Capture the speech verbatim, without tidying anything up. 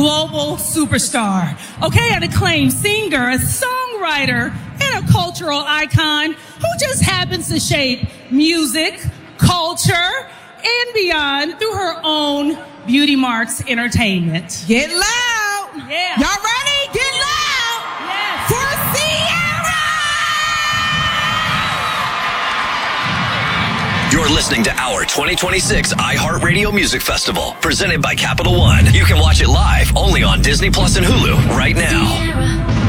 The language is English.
global superstar. Okay, an acclaimed singer, a songwriter, and a cultural icon who just happens to shape music, culture, and beyond through her own Beauty Marks Entertainment. Get loud. Yeah. Y'all ready? Get loud. Yes. For Ciara. You're listening to our twenty twenty-six iHeartRadio Music Festival, presented by Capital One. You can watch it live only on Disney Plus and Hulu right now.